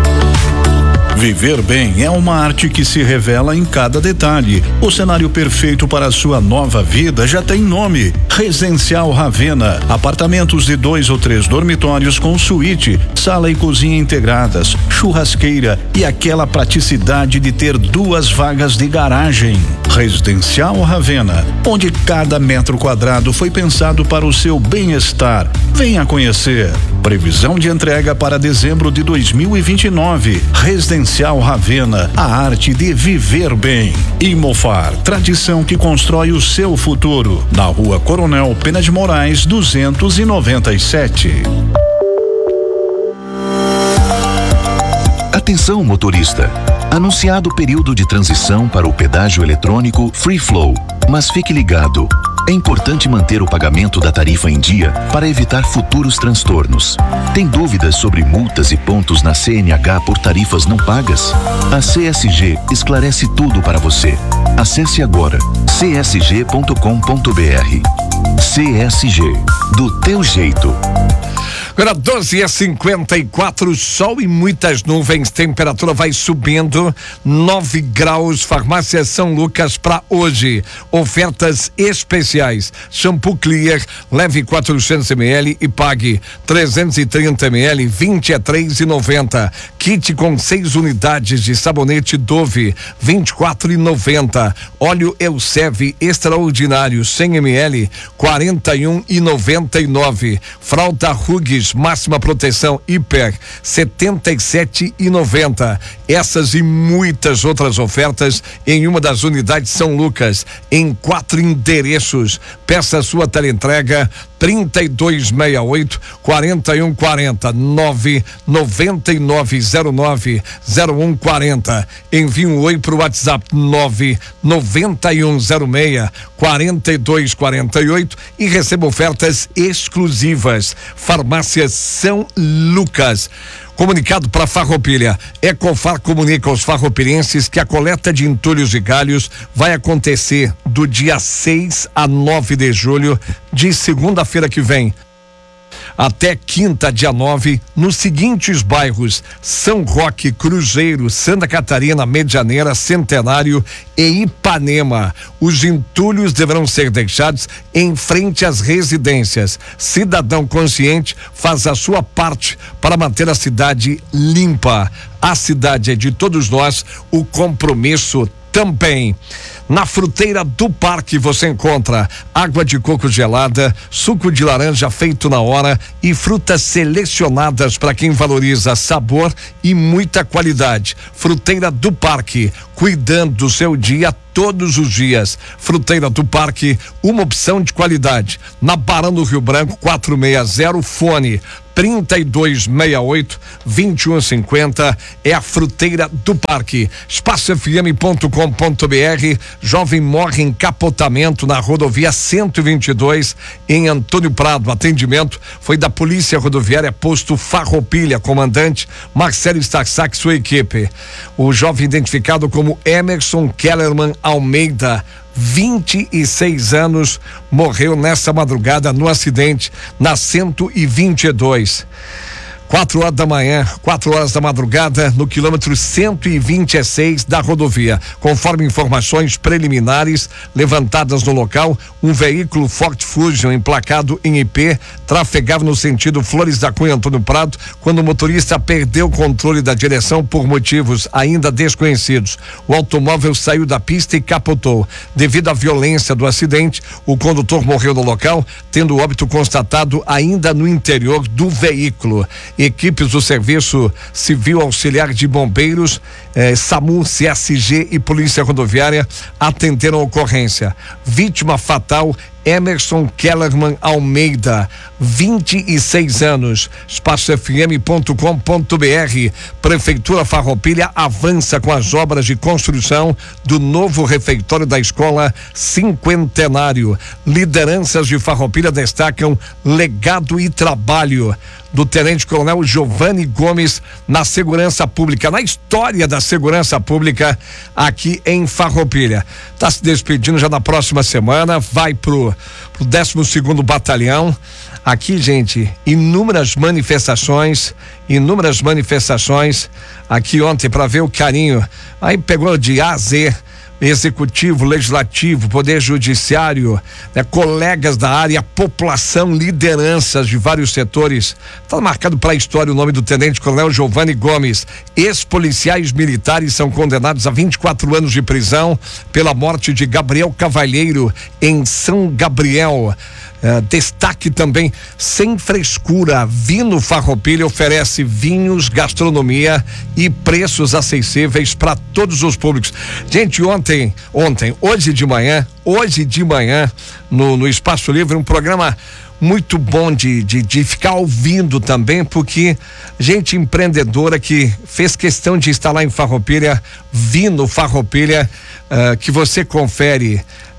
Speaker 15: Viver bem é uma arte que se revela em cada detalhe. O cenário perfeito para a sua nova vida já tem nome: Residencial Ravena. Apartamentos de dois ou três dormitórios com suíte, sala e cozinha integradas, churrasqueira e aquela praticidade de ter duas vagas de garagem. Residencial Ravena, onde cada metro quadrado foi pensado para o seu bem-estar. Venha conhecer. Previsão de entrega para dezembro de dois mil e vinte e nove. Residencial Ravena, a arte de viver bem. Imofar, tradição que constrói o seu futuro. Na Rua Coronel Pena de Moraes, duzentos e noventa e sete.
Speaker 18: Atenção, motorista. Anunciado o período de transição para o pedágio eletrônico Free Flow, mas fique ligado. É importante manter o pagamento da tarifa em dia para evitar futuros transtornos. Tem dúvidas sobre multas e pontos na C N H por tarifas não pagas? A C S G esclarece tudo para você. Acesse agora c s g ponto com ponto b r. C S G, do teu jeito.
Speaker 2: Agora doze e cinquenta e quatro, sol e muitas nuvens, temperatura vai subindo, nove graus. Farmácia São Lucas para hoje. Ofertas especiais: shampoo Clear, leve quatrocentos mililitros e pague trezentos e trinta mililitros, vinte a três e noventa. Kit com seis unidades de sabonete Dove, vinte e quatro e noventa. Óleo Elsev extraordinário cem mililitros, quarenta e um e noventa e nove. Fralda Huggies máxima proteção hiper, setenta e sete e noventa. Essas e muitas outras ofertas em uma das unidades São Lucas, em quatro endereços. Peça sua teleentrega trinta e dois sessenta e oito, quarenta e um quarenta, nove noventa e nove zero nove zero um quarenta. Envie um oi pro WhatsApp nove noventa e um zero seis, quarenta e dois quarenta e oito e receba ofertas exclusivas. Farmácia São Lucas. Comunicado para Farroupilha. Ecofar comunica aos farroupilenses que a coleta de entulhos e galhos vai acontecer do dia seis a nove de julho, de segunda-feira que vem até quinta, dia nove, nos seguintes bairros: São Roque, Cruzeiro, Santa Catarina, Medianeira, Centenário e Ipanema. Os entulhos deverão ser deixados em frente às residências. Cidadão consciente faz a sua parte para manter a cidade limpa. A cidade é de todos nós, o compromisso também. Na Fruteira do Parque você encontra água de coco gelada, suco de laranja feito na hora e frutas selecionadas para quem valoriza sabor e muita qualidade. Fruteira do Parque, cuidando do seu dia todos os dias. Fruteira do Parque, uma opção de qualidade. Na Barão do Rio Branco, quatrocentos e sessenta, fone trinta e dois sessenta e oito, vinte e um cinquenta, é a Fruteira do Parque. Espaço F M ponto com ponto B R. Jovem morre em capotamento na rodovia cento e vinte e dois em Antônio Prado. Atendimento foi da Polícia Rodoviária Posto Farroupilha, comandante Marcelo Starsac, sua equipe. O jovem identificado como Emerson Kellerman Almeida, vinte e seis anos, morreu nessa madrugada no acidente na cento e vinte e dois. Quatro horas da manhã, quatro horas da madrugada, no quilômetro cento e vinte e seis da rodovia. Conforme informações preliminares levantadas no local, um veículo Ford Fusion emplacado em I P trafegava no sentido Flores da Cunha, Antônio Prado, quando o motorista perdeu o controle da direção por motivos ainda desconhecidos. O automóvel saiu da pista e capotou. Devido à violência do acidente, o condutor morreu no local, tendo o óbito constatado ainda no interior do veículo. Equipes do Serviço Civil Auxiliar de Bombeiros, eh, SAMU, C S G e Polícia Rodoviária atenderam a ocorrência. Vítima fatal: Emerson Kellerman Almeida, vinte e seis anos. Espaço F M ponto com ponto B R. Prefeitura Farroupilha avança com as obras de construção do novo refeitório da Escola Cinquentenário. Lideranças de Farroupilha destacam legado e trabalho do Tenente Coronel Giovanni Gomes na segurança pública, na história da segurança pública aqui em Farroupilha. Está se despedindo já na próxima semana, vai pro pro décimo segundo Batalhão. Aqui, gente, inúmeras manifestações, inúmeras manifestações aqui ontem para ver o carinho. Aí pegou de A a Z, Executivo, Legislativo, Poder Judiciário, né, colegas da área, população, lideranças de vários setores. Está marcado para a história o nome do Tenente Coronel Giovanni Gomes. Ex-policiais militares são condenados a vinte e quatro anos de prisão pela morte de Gabriel Cavalheiro em São Gabriel. Uh, destaque também, Sem Frescura, Vino Farroupilha oferece vinhos, gastronomia e preços acessíveis para todos os públicos. Gente, ontem, ontem, hoje de manhã, hoje de manhã, no, no Espaço Livre, um programa muito bom de, de, de ficar ouvindo também, porque gente empreendedora que fez questão de estar lá em Farroupilha, Vino Farroupilha, uh, que você confere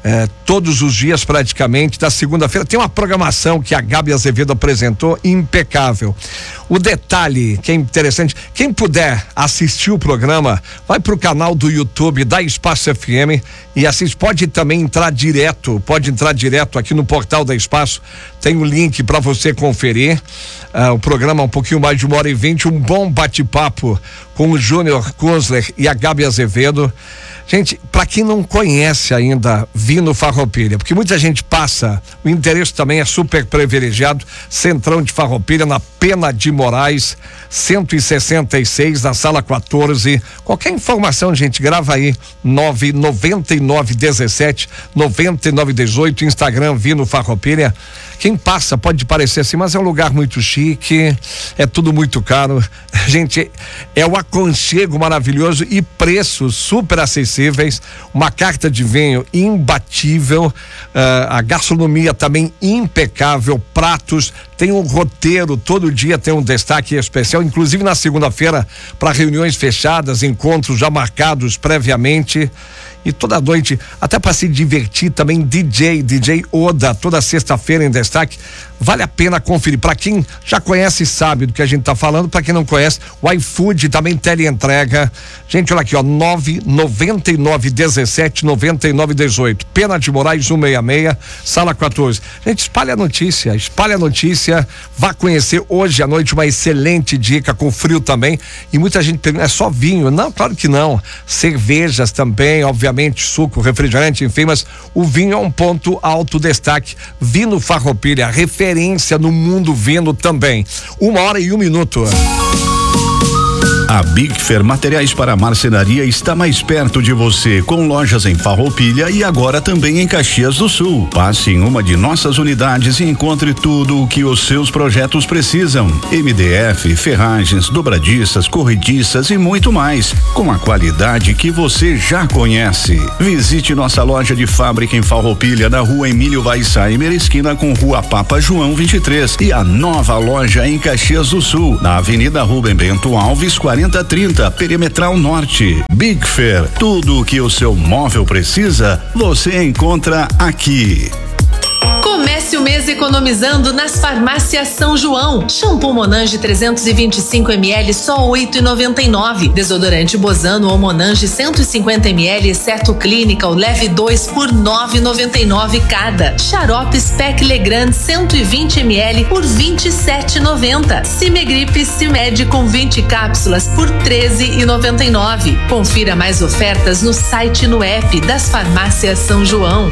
Speaker 2: eh, todos os dias praticamente, da segunda-feira. Tem uma programação que a Gabi Azevedo apresentou impecável. O detalhe que é interessante, quem puder assistir o programa, vai pro canal do YouTube da Espaço F M e assiste. Pode também entrar direto, pode entrar direto aqui no portal da Espaço, tem o um link para você conferir. Uh, o programa um pouquinho mais de uma hora e vinte, um bom bate-papo com o Júnior Kunzler e a Gabi Azevedo. Gente, para quem não conhece ainda Vino Farroupilha, porque muita gente passa, o endereço também é super privilegiado, Centrão de Farroupilha, na Pena de Moraes, cento e sessenta e seis, na sala quatorze. Qualquer informação, gente, grava aí, nove noventa e nove dezessete noventa e nove dezoito, Instagram Vino Farroupilha. Quem passa pode parecer assim, mas é um lugar muito chique, é tudo muito caro. Gente, é o aconchego maravilhoso e preços super acessíveis, uma carta de vinho imbatível, uh, a gastronomia também impecável, pratos, tem um roteiro, todo dia tem um destaque especial, inclusive na segunda-feira, para reuniões fechadas, encontros já marcados previamente. E toda noite, até para se divertir também, D J, D J Oda, toda sexta-feira em destaque. Vale a pena conferir. Para quem já conhece e sabe do que a gente tá falando, para quem não conhece, o iFood também teleentrega. Gente, olha aqui, ó, nove noventa e nove dezessete noventa e nove dezoito. Pena de Moraes cento e sessenta e seis, sala quatorze. Gente, espalha a notícia, espalha a notícia. Vá conhecer hoje à noite uma excelente dica com frio também. E muita gente pergunta, é só vinho? Não, claro que não. Cervejas também, obviamente. Suco, refrigerante, enfim, mas o vinho é um ponto alto destaque. Vino Farroupilha, referência no mundo vino também. Uma hora e um minuto.
Speaker 15: A Big Fair Materiais para Marcenaria está mais perto de você, com lojas em Farroupilha e agora também em Caxias do Sul. Passe em uma de nossas unidades e encontre tudo o que os seus projetos precisam. M D F, ferragens, dobradiças, corrediças e muito mais, com a qualidade que você já conhece. Visite nossa loja de fábrica em Farroupilha, na rua Emílio Weissheimer, esquina com rua Papa João vinte e três, e a nova loja em Caxias do Sul, na Avenida Rubem Bento Alves, quarenta trinta, Perimetral Norte. Big Fair, tudo o que o seu móvel precisa, você encontra aqui.
Speaker 19: Comece o mês economizando nas farmácias São João. Shampoo Monange trezentos e vinte e cinco mililitros só oito e noventa e nove. Desodorante Bozano ou Monange cento e cinquenta mililitros exceto Clínica, o leve dois por nove e noventa e nove cada. Xarope Spec Legrand cento e vinte mililitros por vinte e sete e noventa. Cimegripe Cimed com vinte cápsulas por treze e noventa e nove. Confira mais ofertas no site e no app das farmácias São João.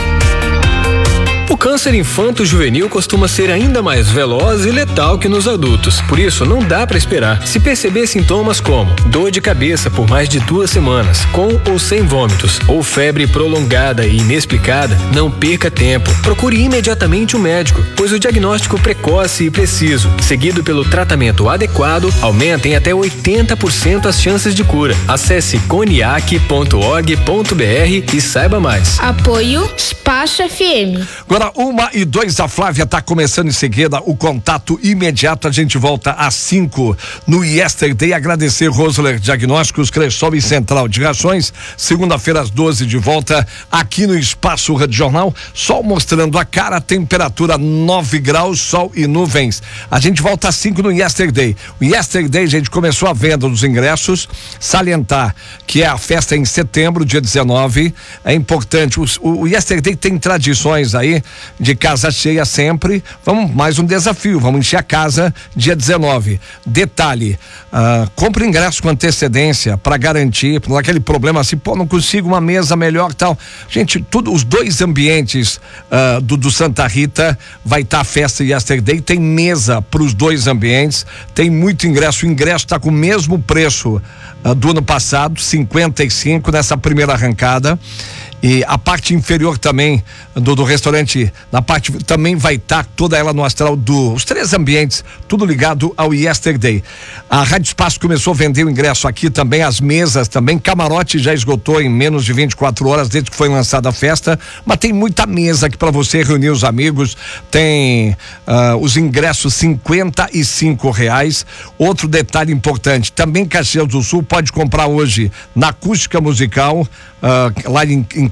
Speaker 20: O câncer infanto-juvenil costuma ser ainda mais veloz e letal que nos adultos. Por isso, não dá para esperar. Se perceber sintomas como dor de cabeça por mais de duas semanas, com ou sem vômitos, ou febre prolongada e inexplicada, não perca tempo. Procure imediatamente um médico, pois o diagnóstico precoce e preciso, seguido pelo tratamento adequado, aumenta em até oitenta por cento as chances de cura. Acesse coniac ponto org ponto br e saiba mais.
Speaker 21: Apoio Espaço F M.
Speaker 2: Agora, uma e dois, a Flávia está começando em seguida o contato imediato. A gente volta às cinco no Yesterday. Agradecer Rosler Diagnósticos, Cressol e Central de Rações. Segunda-feira às doze de volta aqui no Espaço Rádio Jornal. Sol mostrando a cara, temperatura nove graus, sol e nuvens. A gente volta às cinco no Yesterday. O Yesterday, gente, começou a venda dos ingressos. Salientar que é a festa em setembro, dia dezenove. É importante. O, o, o Yesterday tem tradições aí de casa cheia sempre. Vamos, mais um desafio, vamos encher a casa dia dezenove. Detalhe, uh, compre ingresso com antecedência para garantir, por aquele problema assim, pô, não consigo uma mesa melhor, tal. Gente, tudo, os dois ambientes uh, do, do Santa Rita vai estar tá a festa Yesterday, tem mesa para os dois ambientes, tem muito ingresso, o ingresso está com o mesmo preço uh, do ano passado, cinquenta e cinco nessa primeira arrancada. E a parte inferior também do, do restaurante, na parte também vai estar tá toda ela no astral dos três ambientes, tudo ligado ao Yesterday. A Rádio Espaço começou a vender o ingresso aqui também, as mesas também, camarote já esgotou em menos de vinte e quatro horas desde que foi lançada a festa, mas tem muita mesa aqui para você reunir os amigos, tem uh, os ingressos cinquenta e cinco reais. Outro detalhe importante, também Caxias do Sul pode comprar hoje na Acústica Musical, uh, lá em, em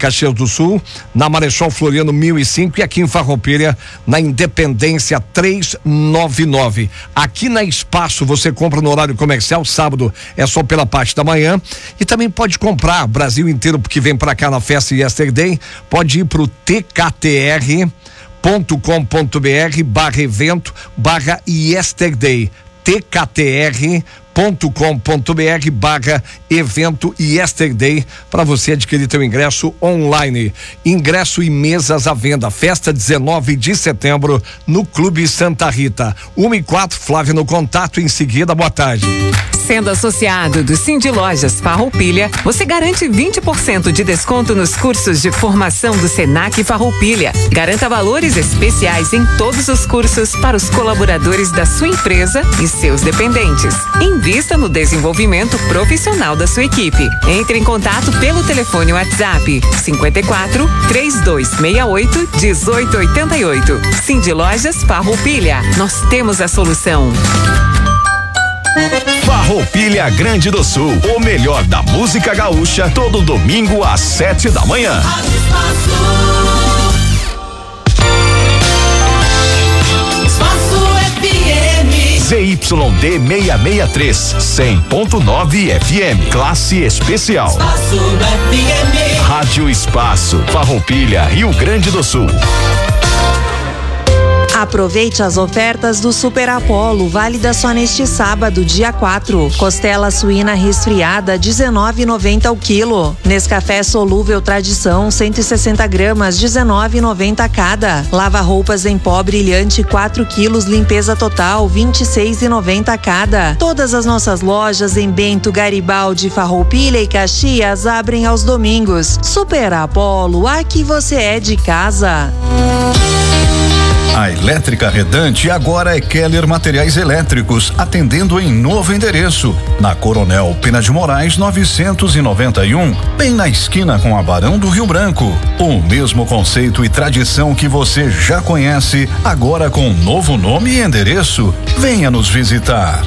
Speaker 2: Caxias do Sul, na Marechal Floriano mil e cinco e aqui em Farroupilha, na Independência trezentos e noventa e nove. Aqui na Espaço você compra no horário comercial, sábado é só pela parte da manhã, e também pode comprar Brasil inteiro, porque vem para cá na festa Yesterday, pode ir pro T K T R ponto com ponto b r barra evento barra Yesterday. T K T R ponto com ponto b r barra evento Yesterday para você adquirir teu ingresso online. Ingresso e mesas à venda. Festa dezenove de setembro no Clube Santa Rita. uma e quatro, Flávio no contato, em seguida, boa tarde.
Speaker 3: Sendo associado do Cindy Lojas Farroupilha, você garante vinte por cento de desconto nos cursos de formação do Senac Farroupilha. Garanta valores especiais em todos os cursos para os colaboradores da sua empresa e seus dependentes. Invista no desenvolvimento profissional da sua equipe. Entre em contato pelo telefone WhatsApp cinquenta e quatro, três dois seis oito, dezoito oitenta e oito. Cindy Lojas Farroupilha. Nós temos a solução.
Speaker 13: Farroupilha Grande do Sul, o melhor da música gaúcha, todo domingo às sete da manhã. Z Y D seiscentos e sessenta e três, cem ponto nove F M, classe especial. Espaço F M. Rádio Espaço, Farroupilha, Rio Grande do Sul.
Speaker 22: Aproveite as ofertas do Super Apollo, válida só neste sábado, dia quatro. Costela suína resfriada, dezenove e noventa o quilo. Nescafé solúvel Tradição, cento e sessenta gramas, dezenove e noventa cada. Lava roupas em pó brilhante, quatro quilos, limpeza total, vinte e seis e noventa cada. Todas as nossas lojas em Bento, Garibaldi, Farroupilha e Caxias abrem aos domingos. Super Apollo, aqui você é de casa.
Speaker 15: A Elétrica Redante agora é Keller Materiais Elétricos, atendendo em novo endereço, na Coronel Pena de Moraes novecentos e noventa e um, bem na esquina com a Barão do Rio Branco. O mesmo conceito e tradição que você já conhece, agora com novo nome e endereço. Venha nos visitar.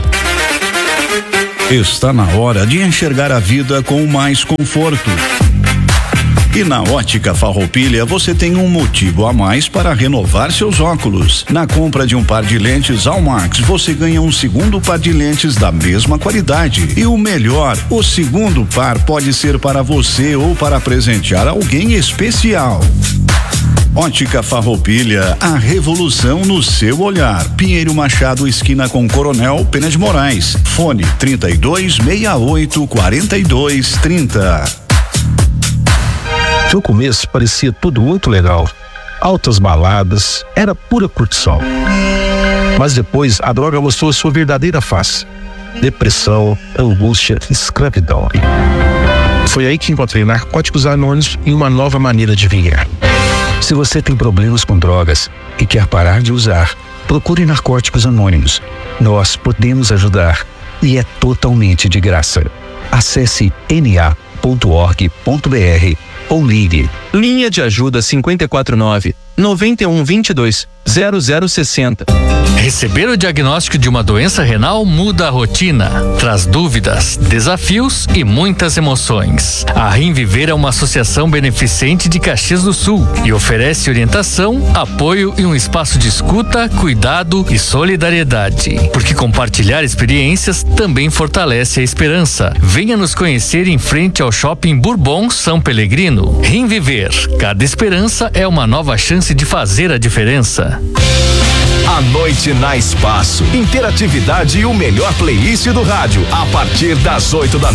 Speaker 15: Está na hora de enxergar a vida com mais conforto. E na Ótica Farroupilha você tem um motivo a mais para renovar seus óculos. Na compra de um par de lentes Almax, você ganha um segundo par de lentes da mesma qualidade. E o melhor, o segundo par pode ser para você ou para presentear alguém especial. Ótica Farroupilha, a revolução no seu olhar. Pinheiro Machado, esquina com Coronel Pena de Moraes. Fone trinta e dois, sessenta e oito, quarenta e dois, trinta.
Speaker 23: No começo parecia tudo muito legal. Altas baladas, era pura curtição. Mas depois a droga mostrou sua verdadeira face. Depressão, angústia, escravidão. Foi aí que encontrei Narcóticos Anônimos e uma nova maneira de viver. Se você tem problemas com drogas e quer parar de usar, procure Narcóticos Anônimos. Nós podemos ajudar e é totalmente de graça. Acesse n a ponto org ponto b r ou ligue.
Speaker 24: Linha de ajuda cinco quatro nove, nove um dois dois, zero zero seis zero.
Speaker 25: Receber o diagnóstico de uma doença renal muda a rotina, traz dúvidas, desafios e muitas emoções. A Rimviver é uma associação beneficente de Caxias do Sul e oferece orientação, apoio e um espaço de escuta, cuidado e solidariedade. Porque compartilhar experiências também fortalece a esperança. Venha nos conhecer em frente ao Shopping Bourbon São Pelegrino. Rimviver, cada esperança é uma nova chance de fazer a diferença.
Speaker 13: A noite na Espaço. Interatividade e o melhor playlist do rádio. A partir das oito da noite.